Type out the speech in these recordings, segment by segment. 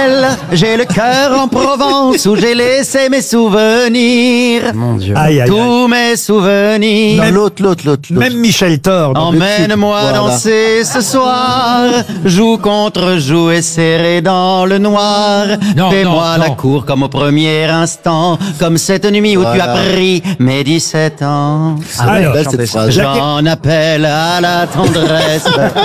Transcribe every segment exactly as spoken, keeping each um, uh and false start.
Noël, j'ai le cœur en Provence où j'ai laissé mes souvenirs. Mon Dieu. Aïe, aïe, aïe. Tous mes souvenirs. Même- L'autre, l'autre, l'autre. l'autre. Même Michel Thor. dans le Emmène-moi Voilà. danser ce soir, joue contre joue et serré dans le noir. Non, Fais-moi non, la non. cour comme au premier instant, comme cette nuit où tu as Voilà. pris mes dix-sept ans. Ah, alors, Belle chantez cette ça. phrase. J'en appelle à la tendresse,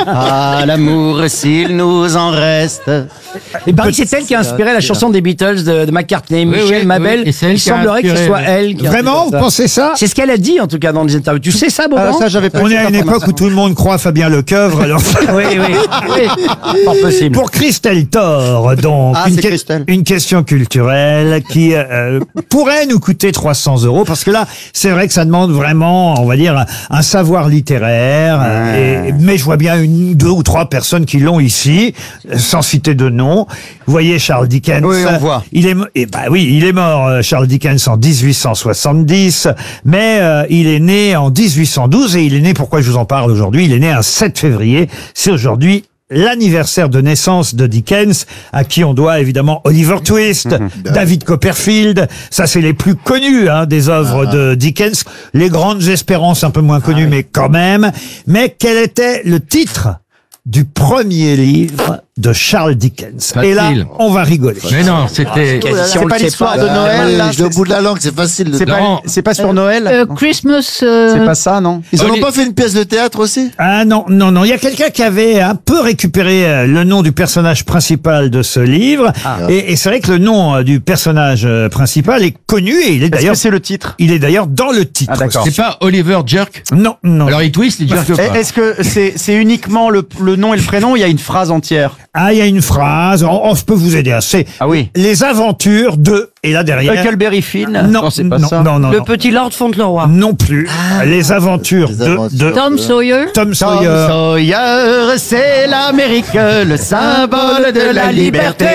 à l'amour s'il nous en reste. Et Paris, c'est elle qui a inspiré la chanson des Beatles de, de McCartney, Michel oui, Mabel. oui, et c'est elle Il qui a semblerait que ce inspiré, soit oui. elle qui a Vraiment, inspiré vous ça. pensez ça? C'est ce qu'elle a dit en tout cas dans les interviews. Tu sais ça, Boban? Euh, ça, j'avais pas On eu est à cette une époque où information. tout le monde croit Fabien Lecoeuvre, alors... Oui, oui, oui. Pas possible. Pour Christelle Thor, donc, Ah, une, c'est que- Christelle. une question culturelle qui euh, pourrait nous coûter trois cents euros, parce que là, c'est vrai que ça demande vraiment, on va dire, un, un savoir littéraire. euh, et- mais je vois bien une, deux ou trois personnes qui l'ont ici, euh, sans citer de nom. Vous voyez Charles Dickens. Oui, on voit. Il est, mo- eh ben oui, il est mort, euh, Charles Dickens, en dix-huit cent soixante-dix, mais euh, il est né en dix-huit cent douze, et il est né, pourquoi je vous en parle aujourd'hui, il est né un sept février. C'est aujourd'hui l'anniversaire de naissance de Dickens, à qui on doit évidemment Oliver Twist, David Copperfield. Ça, c'est les plus connus hein, des œuvres de Dickens. Les Grandes Espérances, un peu moins connues, mais quand même. Mais quel était le titre du premier livre de Charles Dickens? Et là, Facile. on va rigoler. Mais non, c'était. Si on C'est le pas sait l'histoire pas. de Ah, Noël, ouais, là. j'ai au bout de la langue, c'est facile. de- C'est pas, Non. c'est pas sur Noël? Euh, Non. Christmas. euh, C'est pas ça, non? Ils en ont Oli- pas fait une pièce de théâtre aussi? Ah non, non, non. Il y a quelqu'un qui avait un peu récupéré euh, le nom du personnage principal de ce livre. Et, et c'est vrai que le nom euh, du personnage euh, principal est connu et il est Est-ce d'ailleurs, que c'est le titre? il est d'ailleurs dans le titre. Ah, d'accord. C'est pas Oliver Jerk? Non, non. Alors il twist, il jerk Eh, pas. Est-ce que c'est c'est uniquement le, le nom et le prénom ou il y a une phrase entière? Ah, il y a une phrase. Oh, oh, je peux vous aider. hein. C'est Ah oui. les aventures de. Et là derrière. Huckleberry Finn? non, c'est pas non, ça. non, non, Le non. petit Lord Fauntleroy. Non plus. Les aventures, Les de, aventures. de Tom Sawyer. Tom Tom Sawyer. Sawyer, c'est l'Amérique, le symbole de la liberté.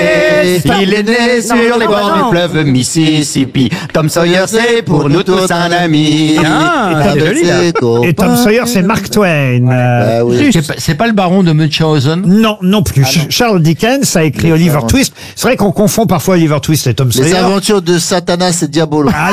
Il est né sur les bords du fleuve Mississippi. Tom Sawyer, c'est pour nous tous un ami. Ah, Ah, c'est ben, joli là. c'est ton Et Tom Sawyer, c'est Mark Twain. Euh, Bah oui. C'est pas, c'est pas le baron de Munchausen? Non, non plus. Ch- Charles Dickens a écrit Oliver aventures. Twist. C'est vrai qu'on confond parfois Oliver Twist et Tom Les Sawyer. aventures de Satanas et Diabolo. Ah,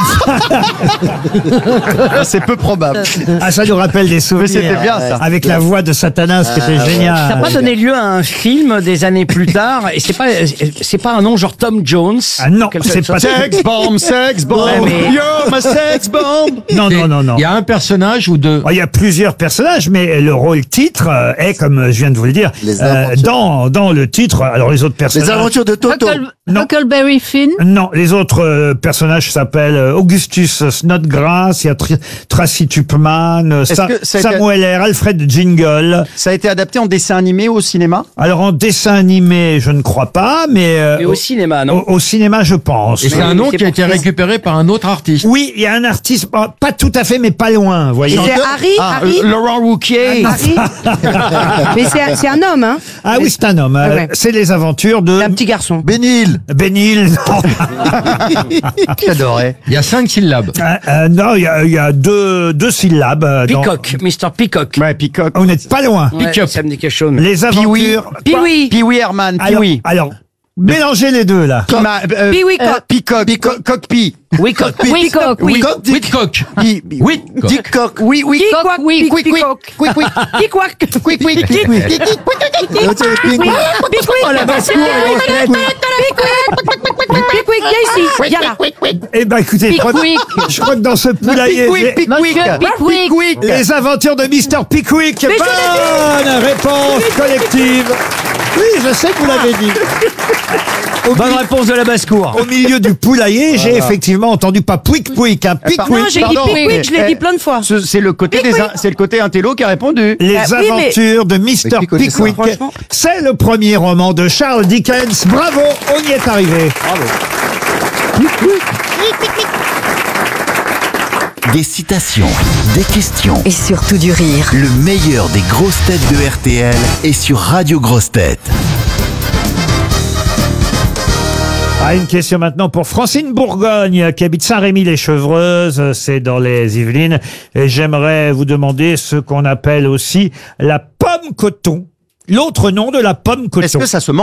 C'est peu probable. ah, ça nous rappelle des souvenirs. Mais c'était bien, ça. Avec la voix de Satanas qui était Ça n'a géniale. pas donné lieu à un film des années plus tard, et c'est pas, c'est pas un nom genre Tom Jones. Ah non, Quelque c'est chose- pas Sex bomb, sex bomb, Ouais, mais- you're my sex bomb. Non, non, non, non. Il y a un personnage ou deux? Oh, il y a plusieurs personnages, mais le rôle titre euh, est, comme je viens de vous le dire, Les euh, aventures. dans, dans le titre. Alors les autres Les personnages. aventures de Toto. Huckle- Non. Huckleberry Finn. Non, les autres euh, personnages s'appellent euh, Augustus Snodgrass, il y a Tr- Tracy Tupman, euh, Est-ce Sa- que ça a été- Samuel R. Alfred Jingle. Ça a été adapté en dessin animé au cinéma? Alors en dessin animé, je ne crois pas, mais, euh, Mais au cinéma, non? au, au cinéma, je pense. Et c'est Mais- un nom c'est qui a pour été ça. récupéré par un autre artiste. Oui, il y a un artiste, pas, pas tout à fait, mais pas loin, vous voyez. Et c'est Harry, Ah, Harry, euh, Laurent Wauquiez. Harry. Mais c'est un- c'est un homme, hein. Ah oui, c'est un homme. Ah euh, ouais. C'est les aventures de C'est un petit garçon. Bénil. Bénil. Non, J'adorais. Il y a cinq syllabes. Euh, euh, non, il y a, il y a deux, deux syllabes. euh, dans- Peacock, mister Peacock. Ouais, Peacock. Vous n'êtes pas loin. Ouais, Pick-up. ça me dit quelque chose. Les Pee-wee. aventures. Pee-wee. Pee-wee Herman, Alors, Pee-wee. alors, mélangez les deux là. Ma- euh, Pee-wee euh, Cock. Peacock. Co- Cockpee. Wicock. Peacock. Oui. Coq, Dick. Whitcock. Pi- Whitcock. Dick Cock. Oui, oui. Peacock, oui, Peacock, Peacock. Quick, quick. Peacock. Quick, quick. Euh, tu sais, Pink. Oh la basse-cour, elle est retraite. Pickwick, viens ici. Viens là. Eh ben écoutez, je crois, Pickwick. je crois que dans ce poulailler, Pickwick, j'ai- Pickwick. Monsieur Pickwick. les aventures de mister Pickwick. Bonne réponse collective. Oui, je sais que vous l'avez dit. Au, Bonne mi- réponse de la basse-cour. au milieu du poulailler, j'ai effectivement entendu pas Pouic Pouic, un Pickwick. Non, j'ai dit Pardon, Pickwick, mais- je l'ai eh, dit plein de fois. Ce- C'est le côté des, Pickwick. c'est le côté intello qui a répondu. Les Ah oui, mais- aventures de mister Mais qui connaît ça, Pickwick. franchement C'est le premier roman de Charles Dickens. Bravo, on y est arrivé. Des citations, des questions. Et surtout du rire. Le meilleur des grosses têtes de R T L est sur Radio Grosses Têtes. Ah, une question maintenant pour Francine Bourgogne, qui habite Saint-Rémy-les-Chevreuses, c'est dans les Yvelines. Et j'aimerais vous demander ce qu'on appelle aussi la pomme coton. L'autre nom de la pomme coton. Est-ce que ça se mange?